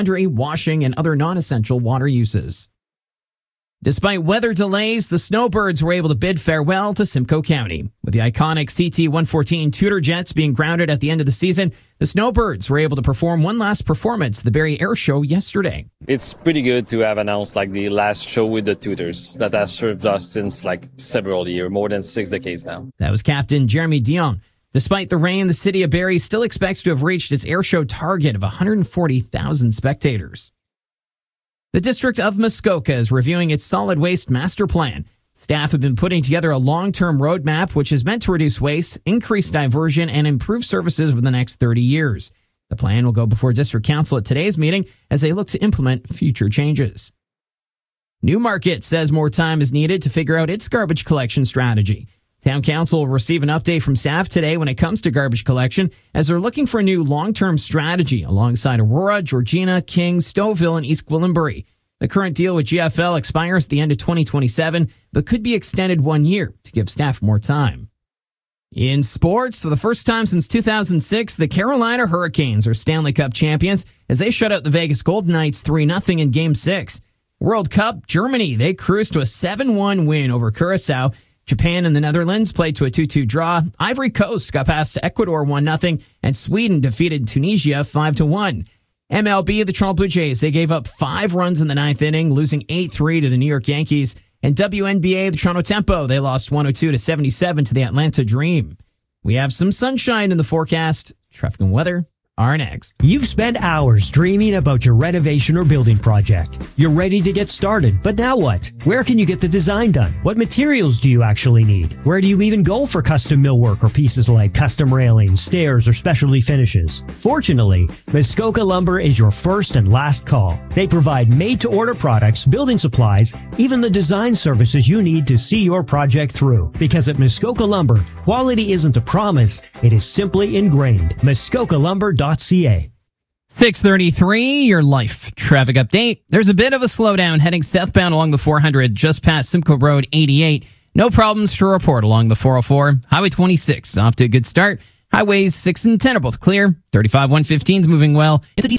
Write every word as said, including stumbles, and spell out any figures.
laundry, washing, and other non-essential water uses. Despite weather delays, the Snowbirds were able to bid farewell to Simcoe County. With the iconic C T one fourteen Tudor jets being grounded at the end of the season, the Snowbirds were able to perform one last performance at the Barrie Air Show yesterday. It's pretty good to have announced like the last show with the Tudors that has served us since like several years, more than six decades now. That was Captain Jeremy Dion. Despite the rain, the city of Barrie still expects to have reached its air show target of one hundred forty thousand spectators. The District of Muskoka is reviewing its solid waste master plan. Staff have been putting together a long-term roadmap which is meant to reduce waste, increase diversion, and improve services over the next thirty years. The plan will go before District Council at today's meeting as they look to implement future changes. Newmarket says more time is needed to figure out its garbage collection strategy. Town Council will receive an update from staff today when it comes to garbage collection, as they're looking for a new long-term strategy alongside Aurora, Georgina, King, Stouffville, and East Gwillimbury. The current deal with G F L expires at the end of twenty twenty-seven, but could be extended one year to give staff more time. In sports, for the first time since two thousand six, the Carolina Hurricanes are Stanley Cup champions as they shut out the Vegas Golden Knights three nothing in Game six. World Cup, Germany, they cruised to a seven one win over Curaçao. Japan and the Netherlands played to a two two draw. Ivory Coast got past Ecuador one nothing, and Sweden defeated Tunisia five to one. M L B, the Toronto Blue Jays, they gave up five runs in the ninth inning, losing eight three to the New York Yankees. And W N B A, the Toronto Tempo, they lost one oh two to seventy-seven to the Atlanta Dream. We have some sunshine in the forecast. Traffic and weather are next. You've spent hours dreaming about your renovation or building project. You're ready to get started, but now what? Where can you get the design done? What materials do you actually need? Where do you even go for custom millwork or pieces like custom railings, stairs, or specialty finishes? Fortunately, Muskoka Lumber is your first and last call. They provide made-to-order products, building supplies, even the design services you need to see your project through. Because at Muskoka Lumber, quality isn't a promise, it is simply ingrained. Muskoka Lumber dot C A. six thirty-three, your life traffic update. There's a bit of a slowdown heading southbound along the four hundred just past Simcoe Road eighty-eight. No problems to report along the four oh four. Highway twenty-six off to a good start. Highways six and ten are both clear. thirty-five one fifteen is moving well. It's a decent